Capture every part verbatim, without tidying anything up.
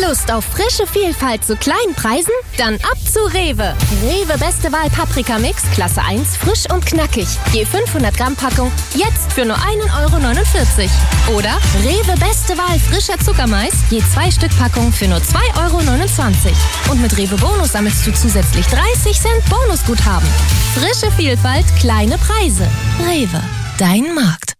Lust auf frische Vielfalt zu kleinen Preisen? Dann ab zu Rewe. Rewe Beste Wahl Paprika Mix, Klasse eins, frisch und knackig. Je fünfhundert Gramm Packung, jetzt für nur ein Euro neunundvierzig. Oder Rewe Beste Wahl frischer Zuckermais, je zwei Stück Packung für nur zwei Euro neunundzwanzig. Und mit Rewe Bonus sammelst du zusätzlich dreißig Cent Bonusguthaben. Frische Vielfalt, kleine Preise. Rewe, dein Markt.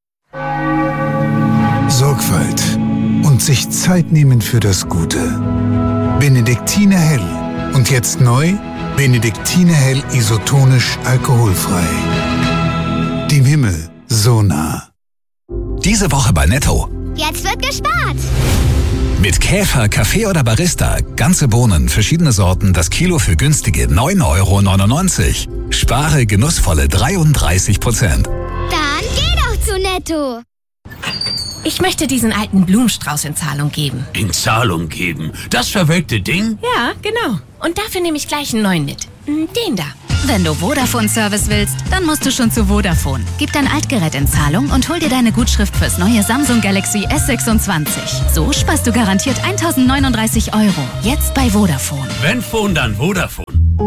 Sorgfalt und sich Zeit nehmen für das Gute. Benediktiner Hell. Und jetzt neu, Benediktiner Hell isotonisch alkoholfrei. Dem Himmel so nah. Diese Woche bei Netto. Jetzt wird gespart. Mit Käfer, Kaffee oder Barista. Ganze Bohnen, verschiedene Sorten, das Kilo für günstige neun Euro neunundneunzig. Spare genussvolle dreiunddreißig Prozent. Dann geh doch zu Netto. Ich möchte diesen alten Blumenstrauß in Zahlung geben. In Zahlung geben? Das verwelkte Ding? Ja, genau. Und dafür nehme ich gleich einen neuen mit. Den da. Wenn du Vodafone-Service willst, dann musst du schon zu Vodafone. Gib dein Altgerät in Zahlung und hol dir deine Gutschrift fürs neue Samsung Galaxy S sechsundzwanzig. So sparst du garantiert eintausendneununddreißig Euro. Jetzt bei Vodafone. Wenn Phone, dann Vodafone.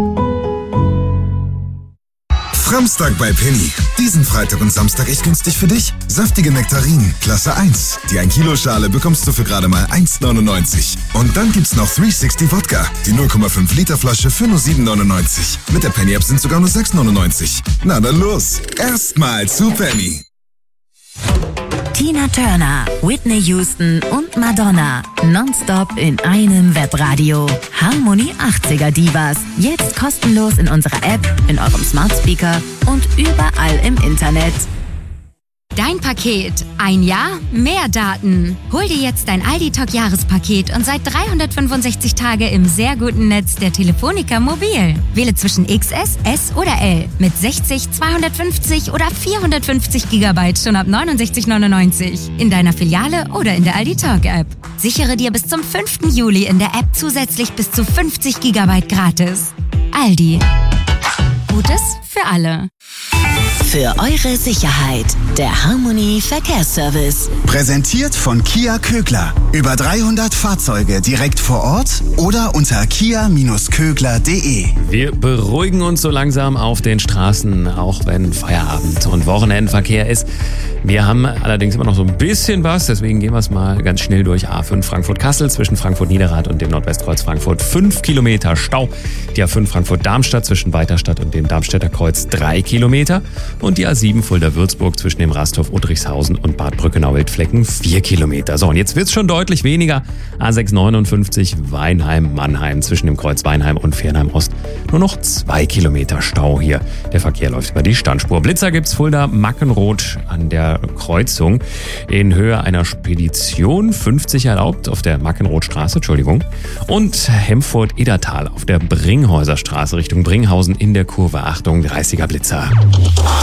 Samstag bei Penny. Diesen Freitag und Samstag echt günstig für dich. Saftige Nektarinen, Klasse eins. Die ein Kilo Schale bekommst du für gerade mal eins neunundneunzig. Und dann gibt's noch dreihundertsechzig Wodka. Die null Komma fünf Liter Flasche für nur sieben neunundneunzig. Mit der Penny-App sind sogar nur sechs neunundneunzig. Na dann los. Erstmal zu Penny. Tina Turner, Whitney Houston und Madonna. Nonstop in einem Webradio. Harmonie achtziger Divas. Jetzt kostenlos in unserer App, in eurem Smart Speaker und überall im Internet. Dein Paket. Ein Jahr, mehr Daten. Hol dir jetzt dein Aldi Talk Jahrespaket und seit dreihundertfünfundsechzig Tage im sehr guten Netz der Telefonica Mobil. Wähle zwischen X S, S oder L mit sechzig, zweihundertfünfzig oder vierhundertfünfzig Gigabyte schon ab neunundsechzig neunundneunzig in deiner Filiale oder in der Aldi Talk App. Sichere dir bis zum fünften Juli in der App zusätzlich bis zu fünfzig Gigabyte gratis. Aldi. Gutes für alle. Für eure Sicherheit, der Harmonie Verkehrsservice. Präsentiert von Kia Kögler. Über dreihundert Fahrzeuge direkt vor Ort oder unter kia Kögler punkt de. Wir beruhigen uns so langsam auf den Straßen, auch wenn Feierabend und Wochenendverkehr ist. Wir haben allerdings immer noch so ein bisschen was, deswegen gehen wir es mal ganz schnell durch. A fünf Frankfurt-Kassel zwischen Frankfurt-Niederrad und dem Nordwestkreuz Frankfurt fünf Kilometer Stau. Die A fünf Frankfurt-Darmstadt zwischen Weiterstadt und dem Darmstädter Kreuz drei Kilometer. Und die A sieben Fulda-Würzburg zwischen dem Rasthof Udrichshausen und Bad Brückenau-Wildflecken vier Kilometer. So, und jetzt wird's schon deutlich weniger. A sechs neunundfünfzig Weinheim-Mannheim zwischen dem Kreuz Weinheim und Fernheim-Ost. Nur noch zwei Kilometer Stau hier. Der Verkehr läuft über die Standspur. Blitzer gibt's Fulda-Mackenroth an der Kreuzung in Höhe einer Spedition. fünfzig erlaubt auf der Mackenrothstraße, Entschuldigung. Und Hemfurt-Edertal auf der Bringhäuser Straße Richtung Bringhausen in der Kurve. Achtung, dreißiger Blitzer.